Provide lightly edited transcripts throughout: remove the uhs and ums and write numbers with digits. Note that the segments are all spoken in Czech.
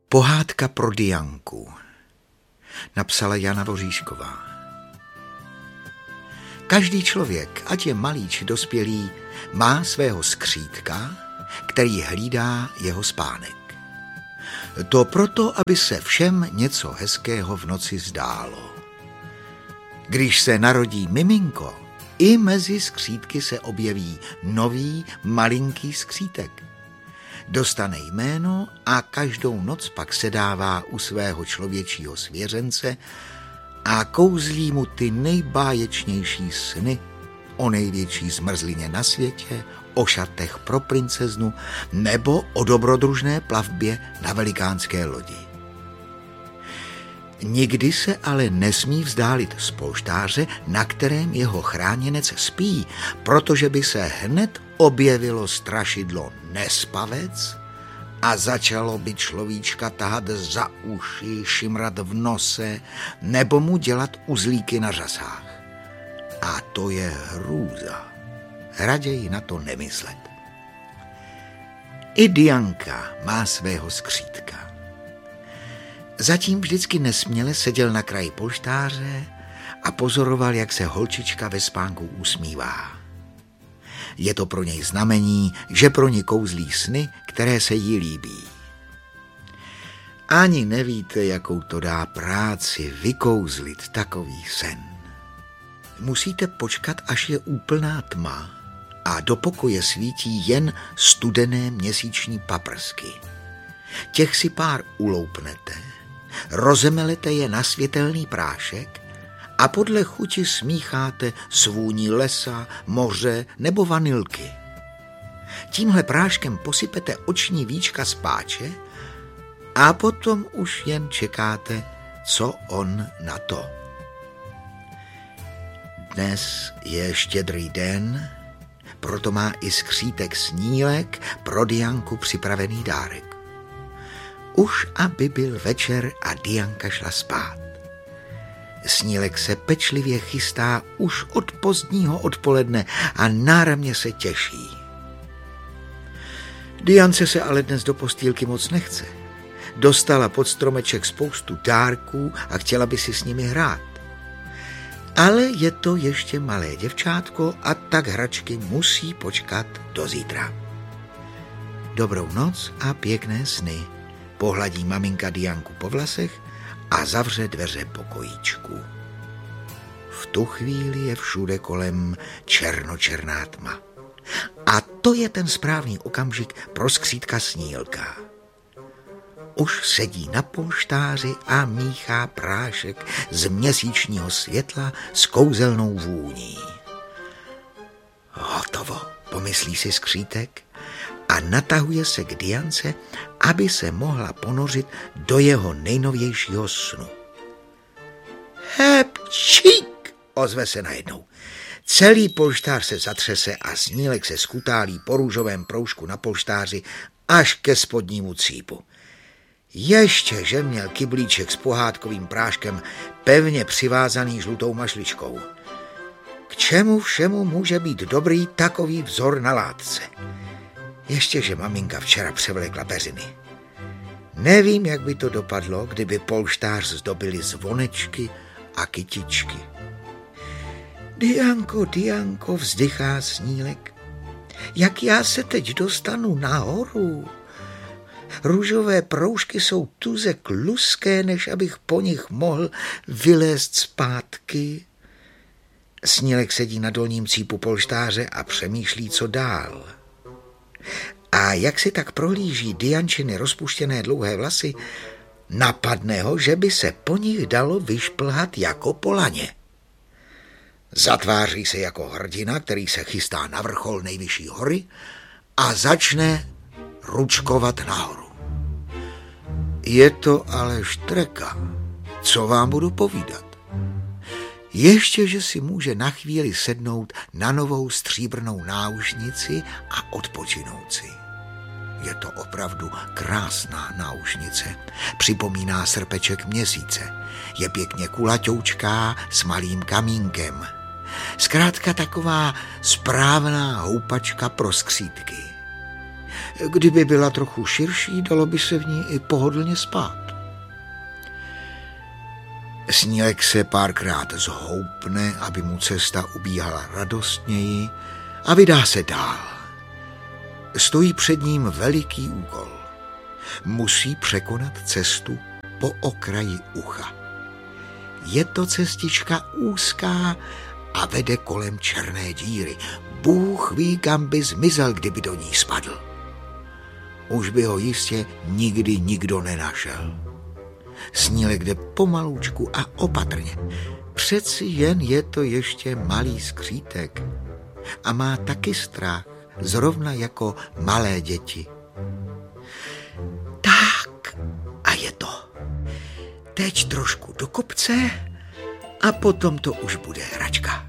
Pohádka pro Dianku. Napsala Jana Voříšková. Každý člověk, ať je malý či dospělý, má svého skřítka, který hlídá jeho spánek. To proto, aby se všem něco hezkého v noci zdálo. Když se narodí miminko, i mezi skřítky se objeví nový malinký skřítek. Dostane jméno a každou noc pak sedává u svého člověčího svěřence a kouzlí mu ty nejbáječnější sny o největší zmrzlině na světě, o šatech pro princeznu nebo o dobrodružné plavbě na velikánské lodi. Nikdy se ale nesmí vzdálit z polštáře, na kterém jeho chráněnec spí, protože by se hned objevilo strašidlo Nespavec a začalo by človíčka tahat za uši, šimrat v nose nebo mu dělat uzlíky na řasách. A to je hrůza. Raději na to nemyslet. I Dianka má svého skřítka. Zatím vždycky nesměle seděl na kraji polštáře a pozoroval, jak se holčička ve spánku usmívá. Je to pro něj znamení, že pro ní kouzlí sny, které se jí líbí. Ani nevíte, jakou to dá práci vykouzlit takový sen. Musíte počkat, až je úplná tma a do pokoje svítí jen studené měsíční paprsky. Těch si pár uloupnete, rozemelete je na světelný prášek a podle chuti smícháte s vůní lesa, moře nebo vanilky. Tímhle práškem posypete oční víčka z páče a potom už jen čekáte, co on na to. Dnes je Štědrý den, proto má i skřítek Snílek pro Dianku připravený dárek. Už aby byl večer a Dianka šla spát. Snílek se pečlivě chystá už od pozdního odpoledne a náramně se těší. Diance se ale dnes do postýlky moc nechce. Dostala pod stromeček spoustu dárků a chtěla by si s nimi hrát. Ale je to ještě malé děvčátko a tak hračky musí počkat do zítra. Dobrou noc a pěkné sny. Pohladí maminka Dianku po vlasech a zavře dveře pokojíčku. V tu chvíli je všude kolem černočerná tma. A to je ten správný okamžik pro skřítka Snílka. Už sedí na polštáři a míchá prášek z měsíčního světla s kouzelnou vůní. Hotovo, pomyslí si skřítek a natahuje se k Diance, aby se mohla ponořit do jeho nejnovějšího snu. Hepčík, ozve se najednou. Celý polštář se zatřese a Snílek se skutálí po růžovém proužku na polštáři až ke spodnímu cípu. Ještě, že měl kyblíček s pohádkovým práškem pevně přivázaný žlutou mašličkou. K čemu všemu může být dobrý takový vzor na látce? Ještě, že maminka včera převlékla peřiny. Nevím, jak by to dopadlo, kdyby polštář zdobily zvonečky a kytičky. Dianko, Dianko, vzdychá Snílek. Jak já se teď dostanu nahoru? Růžové proužky jsou tuze kluské, než abych po nich mohl vylézt zpátky. Snílek sedí na dolním cípu polštáře a přemýšlí, co dál. A jak si tak prohlíží Diančiny rozpuštěné dlouhé vlasy, napadne ho, že by se po nich dalo vyšplhat jako po laně. Zatváří se jako hrdina, který se chystá na vrchol nejvyšší hory a začne ručkovat nahoru. Je to ale štreka, co vám budu povídat. Ještě, že si může na chvíli sednout na novou stříbrnou náušnici a odpočinout si. Je to opravdu krásná náušnice. Připomíná srpeček měsíce. Je pěkně kulaťoučká s malým kamínkem. Zkrátka taková správná houpačka pro skřítky. Kdyby byla trochu širší, dalo by se v ní i pohodlně spát. Snílek se párkrát zhoupne, aby mu cesta ubíhala radostněji, a vydá se dál. Stojí před ním veliký úkol. Musí překonat cestu po okraji ucha. Je to cestička úzká a vede kolem černé díry. Bůh ví, kam by zmizel, kdyby do ní spadl. Už by ho jistě nikdy nikdo nenašel. Snílek jde pomalučku a opatrně. Přeci jen je to ještě malý skřítek a má taky strach, zrovna jako malé děti. Tak a je to. Teď trošku do kopce a potom to už bude hračka.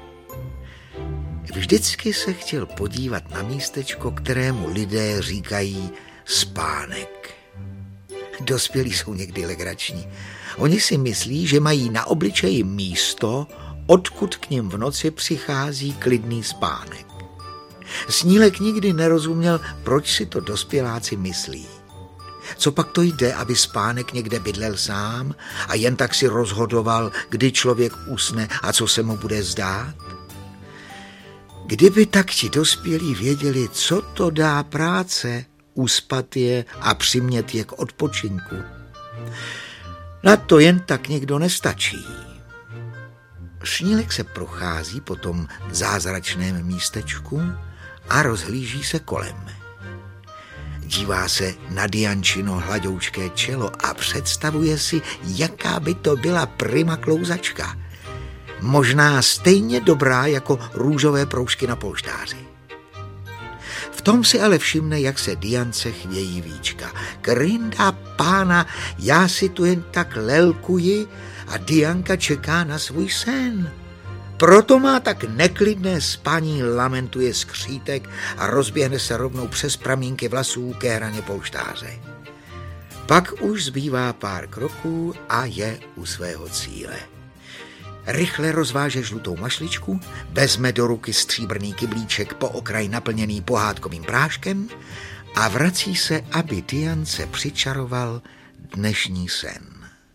Vždycky se chtěl podívat na místečko, kterému lidé říkají spánek. Dospělí jsou někdy legrační. Oni si myslí, že mají na obličeji místo, odkud k nim v noci přichází klidný spánek. Snílek nikdy nerozuměl, proč si to dospěláci myslí. Co pak to jde, aby spánek někde bydlel sám a jen tak si rozhodoval, kdy člověk usne a co se mu bude zdát? Kdyby tak ti dospělí věděli, co to dá práce, uspat je a přimět je k odpočinku. Na to jen tak někdo nestačí. Snílek se prochází po tom zázračném místečku a rozhlíží se kolem. Dívá se na Diančino hladoučké čelo a představuje si, jaká by to byla prima klouzačka. Možná stejně dobrá jako růžové proužky na polštáři. V tom si ale všimne, jak se Diance chvějí víčka. Krynda pána, já si tu jen tak lelkuji a Dianka čeká na svůj sen. Proto má tak neklidné spaní, lamentuje skřítek a rozběhne se rovnou přes pramínky vlasů ke hraně polštáře. Pak už zbývá pár kroků a je u svého cíle. Rychle rozváže žlutou mašličku, vezme do ruky stříbrný kyblíček po okraj naplněný pohádkovým práškem a vrací se, aby Diance přičaroval dnešní sen.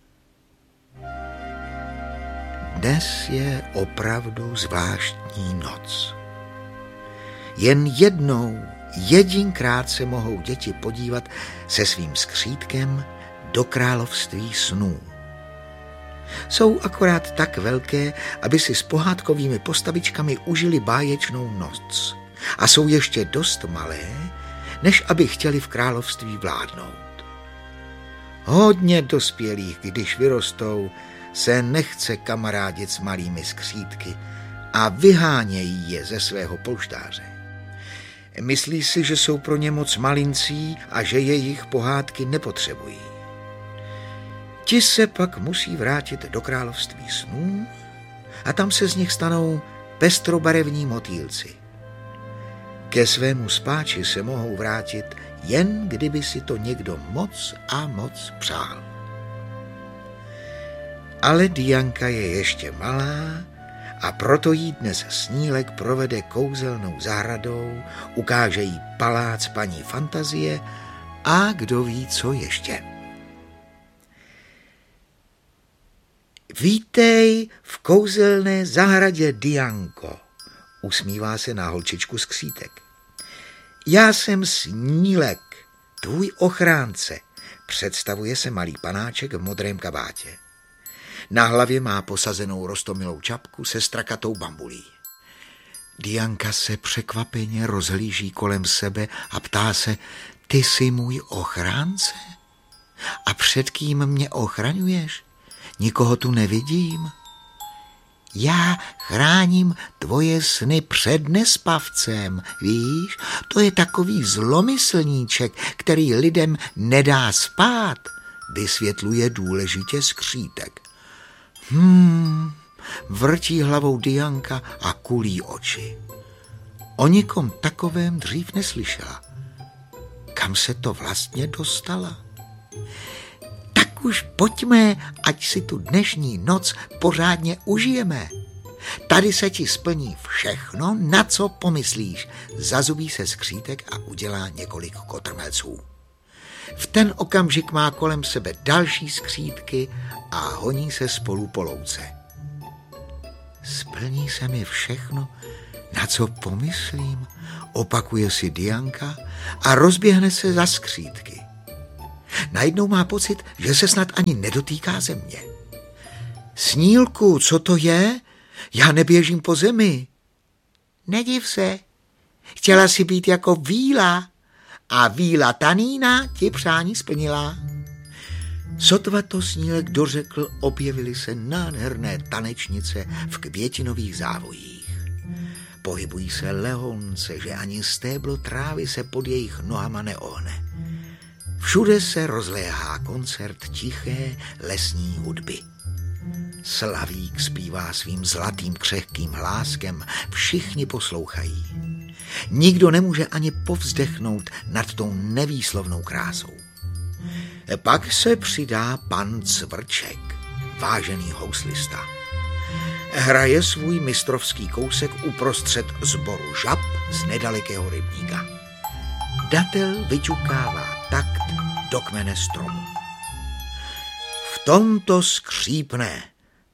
Dnes je opravdu zvláštní noc. Jen jednou, jedinkrát se mohou děti podívat se svým skřítkem do království snů. Jsou akorát tak velké, aby si s pohádkovými postavičkami užili báječnou noc. A jsou ještě dost malé, než aby chtěli v království vládnout. Hodně dospělých, když vyrostou, se nechce kamarádit s malými skřítky a vyhánějí je ze svého polštáře. Myslí si, že jsou pro ně moc malincí a že jejich pohádky nepotřebují. Ti se pak musí vrátit do království snů a tam se z nich stanou pestrobarevní motýlci. Ke svému spáči se mohou vrátit, jen kdyby si to někdo moc a moc přál. Ale Dianka je ještě malá a proto jí dnes Snílek provede kouzelnou zahradou, ukáže jí palác paní Fantazie a kdo ví, co ještě. Vítej v kouzelné zahradě, Dianko, usmívá se na holčičku skřítek. Já jsem Snílek, tvůj ochránce, představuje se malý panáček v modrém kabátě. Na hlavě má posazenou roztomilou čapku se strakatou bambulí. Dianka se překvapeně rozhlíží kolem sebe a ptá se, ty jsi můj ochránce? A před kým mě ochraňuješ? Nikoho tu nevidím. Já chráním tvoje sny před nespavcem, víš? To je takový zlomyslníček, který lidem nedá spát, vysvětluje důležitě skřítek. Vrtí hlavou Dianka a kulí oči. O nikom takovém dřív neslyšela. Kam se to vlastně dostala? Tak už pojďme, ať si tu dnešní noc pořádně užijeme. Tady se ti splní všechno, na co pomyslíš. Zazubí se skřítek a udělá několik kotrmelců. V ten okamžik má kolem sebe další skřítky a honí se spolu po louce. Splní se mi všechno, na co pomyslím, opakuje si Dianka a rozběhne se za skřítky. Najednou má pocit, že se snad ani nedotýká země. Snílku, co to je? Já neběžím po zemi. Nediv se, chtěla si být jako víla a víla Tanína ti přání splnila. Sotva to Snílek dořekl, objevily se nádherné tanečnice v květinových závojích. Pohybují se lehonce, že ani stéblo trávy se pod jejich nohama neohne. Všude se rozléhá koncert tiché lesní hudby. Slavík zpívá svým zlatým křehkým hláskem, všichni poslouchají. Nikdo nemůže ani povzdechnout nad tou nevýslovnou krásou. Pak se přidá pan Cvrček, vážený houslista. Hraje svůj mistrovský kousek uprostřed sboru žab z nedalekého rybníka. Datel vyťukává takt do kmene stromu. V tomto skřípne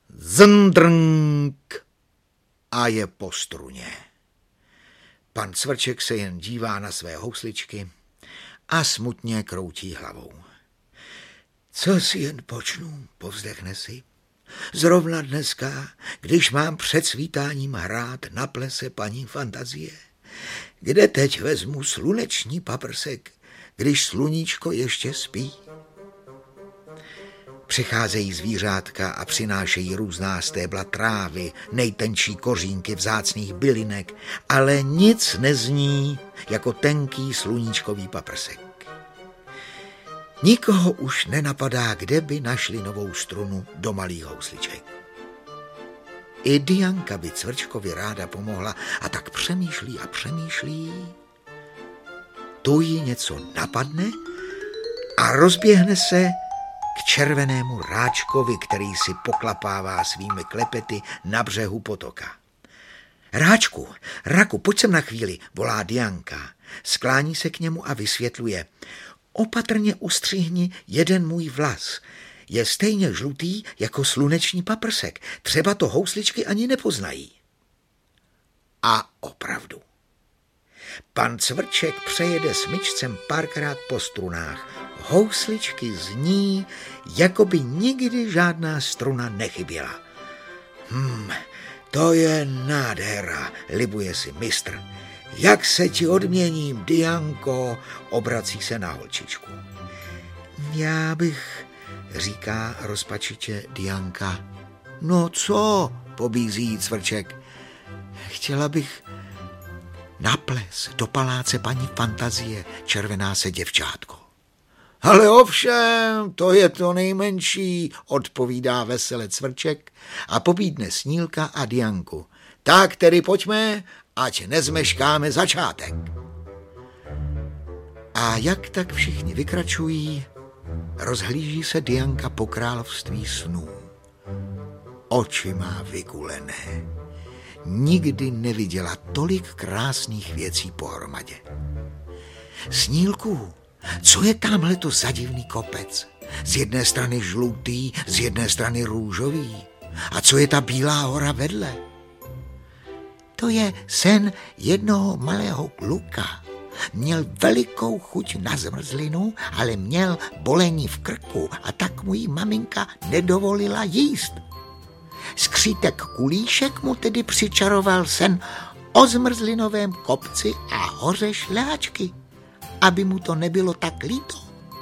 zndrnk a je po struně. Pan Cvrček se jen dívá na své housličky a smutně kroutí hlavou. Co si jen počnu, povzdechne si. Zrovna dneska, když mám před svítáním hrát na plese paní Fantazie. Kde teď vezmu sluneční paprsek, když sluníčko ještě spí? Přicházejí zvířátka a přinášejí různá stébla trávy, nejtenčí kořínky vzácných bylinek, ale nic nezní jako tenký sluníčkový paprsek. Nikoho už nenapadá, kde by našli novou strunu do malých housliček. I Dianka by Cvrčkovi ráda pomohla a tak přemýšlí a přemýšlí. Tu jí něco napadne a rozběhne se k červenému ráčkovi, který si poklapává svými klepety na břehu potoka. Ráčku, raku, pojď sem na chvíli, volá Dianka. Sklání se k němu a vysvětluje. Opatrně ustřihni jeden můj vlas. Je stejně žlutý jako sluneční paprsek. Třeba to housličky ani nepoznají. A opravdu. Pan Cvrček přejede smyčcem párkrát po strunách. Housličky zní, jako by nikdy žádná struna nechyběla. To je nádhera, libuje si mistr. Jak se ti odměním, Dianko, obrací se na holčičku. Já bych, říká rozpačitě Dianka. No co, pobízí Cvrček. Chtěla bych na ples do paláce paní Fantazie, červená se děvčátko. Ale ovšem, to je to nejmenší, odpovídá vesele Cvrček a pobídne Snílka a Dianku. Tak tedy pojďme, ať nezmeškáme začátek. A jak tak všichni vykračují, rozhlíží se Dianka po království snů. Oči má vykulené. Nikdy neviděla tolik krásných věcí pohromadě. Snílku, co je tamhleto za divný kopec? Z jedné strany žlutý, z jedné strany růžový. A co je ta bílá hora vedle? To je sen jednoho malého kluka. Měl velikou chuť na zmrzlinu, ale měl bolení v krku a tak mu jí maminka nedovolila jíst. Skřítek Kulíšek mu tedy přičaroval sen o zmrzlinovém kopci a hoře šlehačky, aby mu to nebylo tak líto.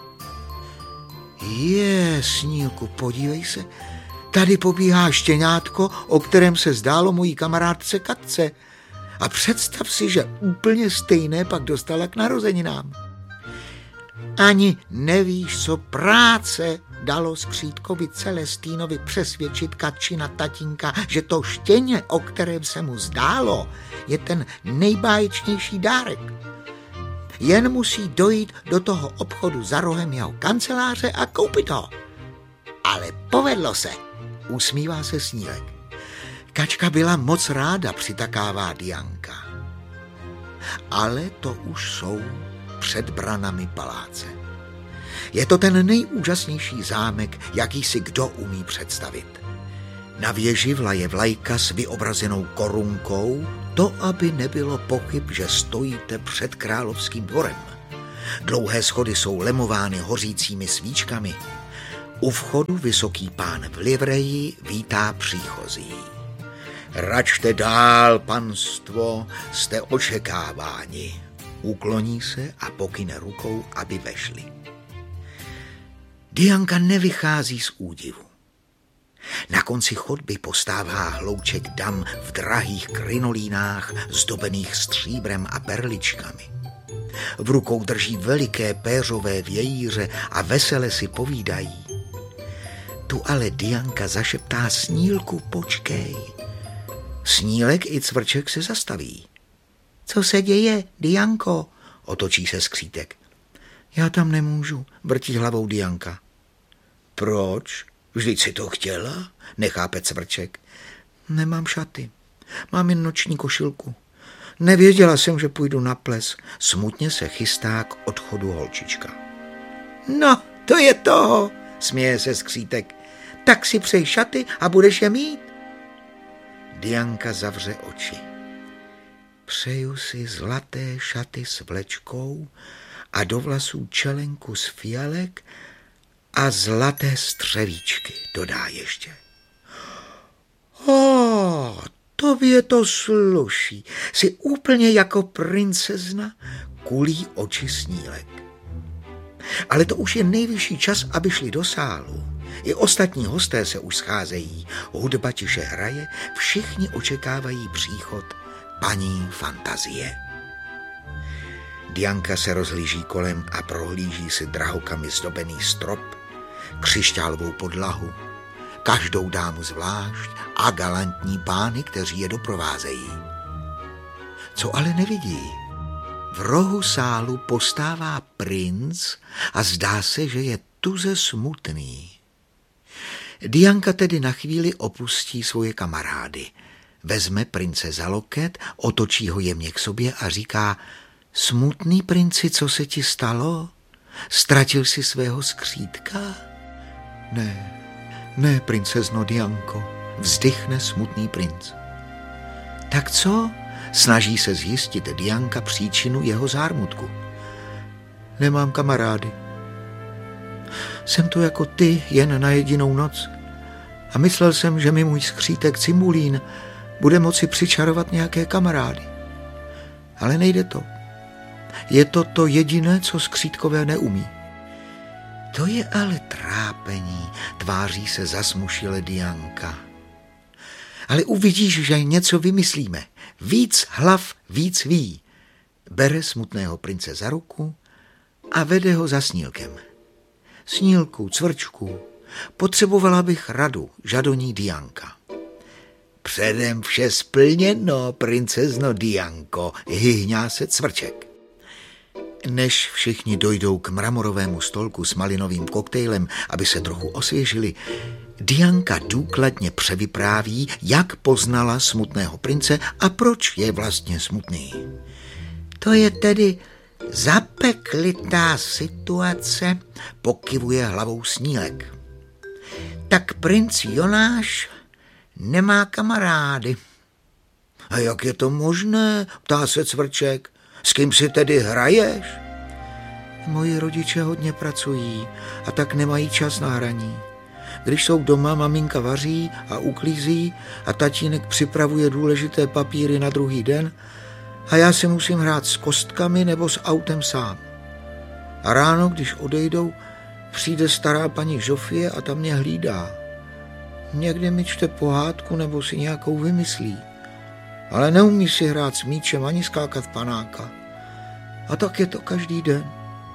Snílku, podívej se, tady pobíhá štěňátko, o kterém se zdálo mojí kamarádce Katce. A představ si, že úplně stejné pak dostala k narozeninám. Ani nevíš, co práce dalo skřítkovi Celestínovi přesvědčit Katčina tatínka, že to štěně, o kterém se mu zdálo, je ten nejbáječnější dárek. Jen musí dojít do toho obchodu za rohem jeho kanceláře a koupit ho. Ale povedlo se, usmívá se Snílek. Kačka byla moc ráda, přitakává Dianka. Ale to už jsou před branami paláce. Je to ten nejúžasnější zámek, jaký si kdo umí představit. Na věži vlaje vlajka s vyobrazenou korunkou, to, aby nebylo pochyb, že stojíte před královským dvorem. Dlouhé schody jsou lemovány hořícími svíčkami. U vchodu vysoký pán v livreji vítá příchozí. Račte dál, panstvo, jste očekáváni. Ukloní se a pokyne rukou, aby vešli. Dianka nevychází z údivu. Na konci chodby postává hlouček dam v drahých krinolínách, zdobených stříbrem a perličkami. V rukou drží veliké péřové vějíře a vesele si povídají. Tu ale Dianka zašeptá: Snílku, počkej. Snílek i Cvrček se zastaví. Co se děje, Dianko? Otočí se Skřítek. Já tam nemůžu, vrtí hlavou Dianka. Proč? Vždyť si to chtěla? Nechápe Cvrček. Nemám šaty, mám jen noční košilku. Nevěděla jsem, že půjdu na ples. Smutně se chystá k odchodu holčička. No, to je toho, směje se Skřítek. Tak si přej šaty a budeš je mít. Dianka zavře oči. Přeju si zlaté šaty s vlečkou a do vlasů čelenku z fialek a zlaté střevíčky, dodá ještě. Tobě to sluší. Jsi úplně jako princezna, kulí oči Snílek. Ale to už je nejvyšší čas, aby šli do sálu. I ostatní hosté se už scházejí. Hudba tiše hraje, všichni očekávají příchod paní Fantazie. Dianka se rozhlíží kolem a prohlíží si drahokami zdobený strop, křišťálovou podlahu, každou dámu zvlášť a galantní pány, kteří je doprovázejí. Co ale nevidí? V rohu sálu postává princ a zdá se, že je tuze smutný. Dianka tedy na chvíli opustí svoje kamarády. Vezme prince za loket, otočí ho jemně k sobě a říká: Smutný princi, co se ti stalo? Ztratil jsi svého Skřítka? Ne, princezno Dianko, vzdychne smutný princ. Tak co? Snaží se zjistit Dianka příčinu jeho zármutku. Nemám kamarády. Jsem tu jako ty, jen na jedinou noc. A myslel jsem, že mi můj Skřítek Cymulín bude moci přičarovat nějaké kamarády. Ale nejde to. Je to to jediné, co Skřítkové neumí. To je ale trápení, tváří se zasmušile Dianka. Ale uvidíš, že něco vymyslíme. Víc hlav, víc ví. Bere smutného prince za ruku a vede ho za Snílkem. Snílku, Cvrčku, potřebovala bych radu, žadoní Dianka. Předem vše splněno, princezno Dianko, hyhňá se Cvrček. Než všichni dojdou k mramorovému stolku s malinovým koktejlem, aby se trochu osvěžili, Dianka důkladně převypráví, jak poznala smutného prince a proč je vlastně smutný. To je tedy zapeklitá situace, pokyvuje hlavou Snílek. Tak princ Jonáš nemá kamarády. A jak je to možné, ptá se Cvrček. S kým si tedy hraješ? Moji rodiče hodně pracují a tak nemají čas na hraní. Když jsou doma, maminka vaří a uklízí a tatínek připravuje důležité papíry na druhý den a já si musím hrát s kostkami nebo s autem sám. A ráno, když odejdou, přijde stará paní Žofie a ta mě hlídá. Někdy mi čte pohádku nebo si nějakou vymyslí, ale neumí si hrát s míčem ani skákat panáka. A tak je to každý den.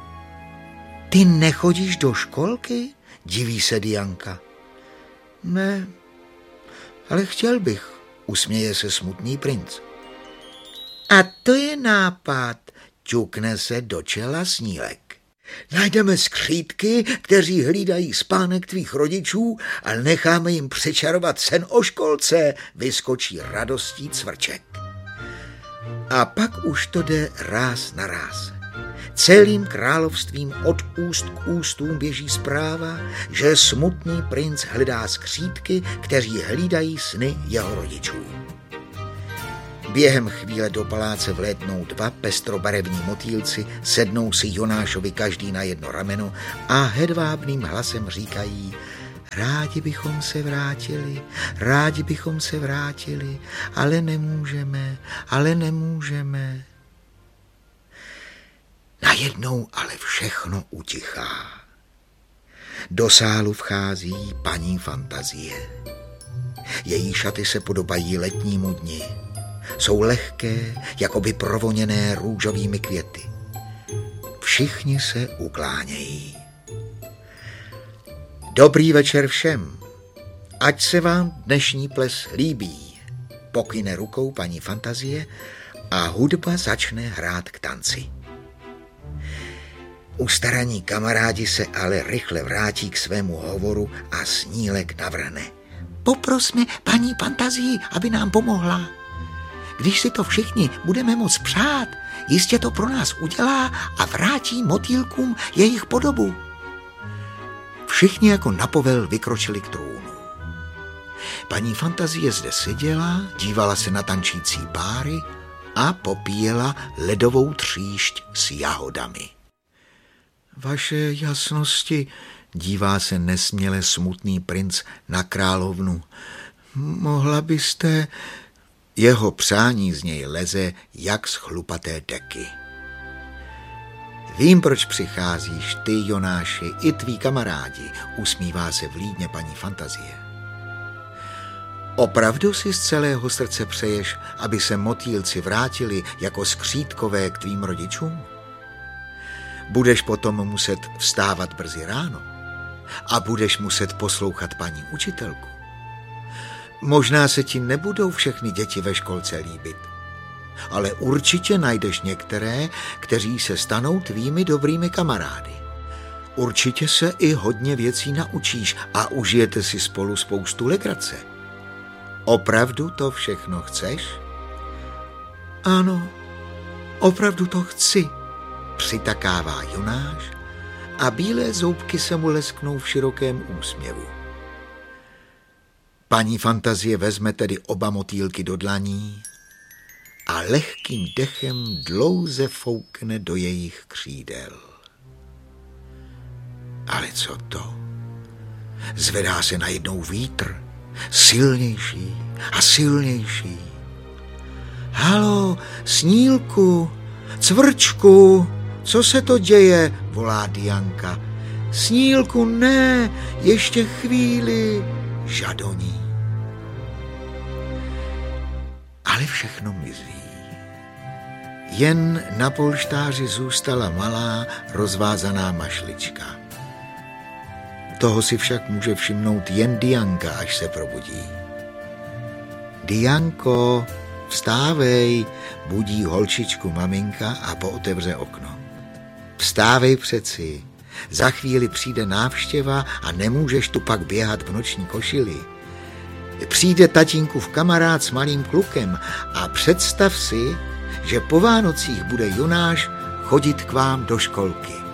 Ty nechodíš do školky? Diví se Dianka. Ne, ale chtěl bych, usměje se smutný princ. A to je nápad, ťukne se do čela Snílek. Najdeme skřídky, kteří hlídají spánek tvých rodičů, ale necháme jim přečarovat sen o školce, vyskočí radostí Cvrček. A pak už to jde ráz na ráz. Celým královstvím od úst k ústům běží zpráva, že smutný princ hledá skřídky, kteří hlídají sny jeho rodičů. Během chvíle do paláce vlétnou 2 pestrobarevní motýlci, sednou si Jonášovi každý na jedno rameno a hedvábným hlasem říkají: rádi bychom se vrátili, ale nemůžeme. Najednou ale všechno utichá. Do sálu vchází paní Fantazie. Její šaty se podobají letnímu dni. Jsou lehké, jakoby provoněné růžovými květy. Všichni se uklánějí. Dobrý večer všem. Ať se vám dnešní ples líbí. Pokyne rukou paní Fantazie a hudba začne hrát k tanci. Ustaraní kamarádi se ale rychle vrátí k svému hovoru a Snílek navrhne: poprosme paní Fantazii, aby nám pomohla. Když si to všichni budeme moc přát, jistě to pro nás udělá a vrátí motýlkům jejich podobu. Všichni jako na povel vykročili k trůnu. Paní Fantazie zde seděla, dívala se na tančící páry a popíjela ledovou tříšť s jahodami. Vaše jasnosti, dívá se nesměle smutný princ na královnu, mohla byste... Jeho přání z něj leze jak z chlupaté deky. Vím, proč přicházíš ty, Jonáši, i tví kamarádi, usmívá se vlídně paní Fantazie. Opravdu si z celého srdce přeješ, aby se motýlci vrátili jako skřídkové k tvým rodičům? Budeš potom muset vstávat brzy ráno a budeš muset poslouchat paní učitelku. Možná se ti nebudou všechny děti ve školce líbit, ale určitě najdeš některé, kteří se stanou tvými dobrými kamarády. Určitě se i hodně věcí naučíš a užijete si spolu spoustu legrace. Opravdu to všechno chceš? Ano, opravdu to chci, přitakává Jonáš a bílé zoubky se mu lesknou v širokém úsměvu. Paní Fantazie vezme tedy oba motýlky do dlaní a lehkým dechem dlouze foukne do jejich křídel. Ale co to? Zvedá se najednou vítr, silnější a silnější. Halo, Snílku, Cvrčku, co se to děje? Volá Dianka. Snílku, ne, ještě chvíli, žadoní. Ale všechno mizí. Jen na polštáři zůstala malá rozvázaná mašlička. Toho si však může všimnout jen Dianka, až se probudí. Dianko, vstávej, budí holčičku maminka a pootevře okno. Vstávej přeci, za chvíli přijde návštěva a nemůžeš tu pak běhat v noční košili. Přijde tatínkův kamarád s malým klukem a představ si, že po Vánocích bude Jonáš chodit k vám do školky.